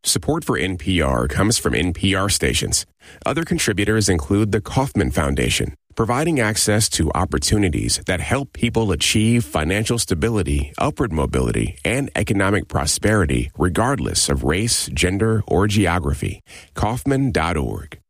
Support for NPR comes from NPR stations. Other contributors include the Kauffman Foundation, providing access to opportunities that help people achieve financial stability, upward mobility, and economic prosperity regardless of race, gender, or geography. Kauffman.org.